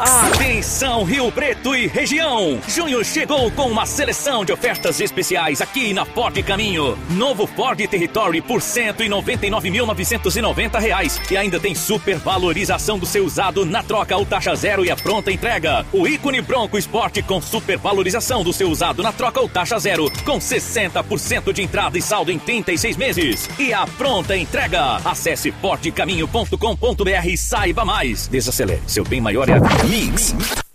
Atenção Rio Preto e região! Junho chegou com uma seleção de ofertas especiais aqui na Ford Caminho. Novo Ford Territory por R$ 199.990 e ainda tem super valorização do seu usado na troca ou taxa zero e a pronta entrega. O ícone Bronco Sport com super valorização do seu usado na troca ou taxa zero com 60% de entrada e saldo em 36 meses. E a pronta entrega. Acesse fordcaminho.com.br e saiba mais. Desacelere, seu bem maior é a vida. Mix.